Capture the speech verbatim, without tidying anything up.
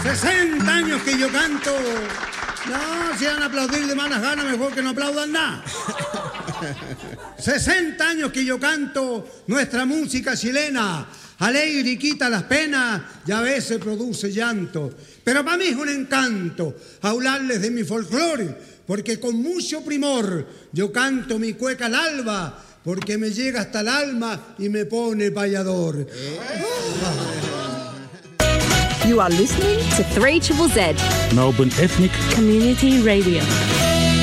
sesenta años que yo canto. No, si van a aplaudir de malas ganas, mejor que no aplaudan nada. sesenta años que yo canto nuestra música chilena. Alegre y quita las penas y a veces produce llanto. Pero para mí es un encanto hablarles de mi folclore, porque con mucho primor yo canto mi cueca al alba, porque me llega hasta el alma y me pone payador. You are listening to three Z Z, Melbourne Ethnic Community Radio.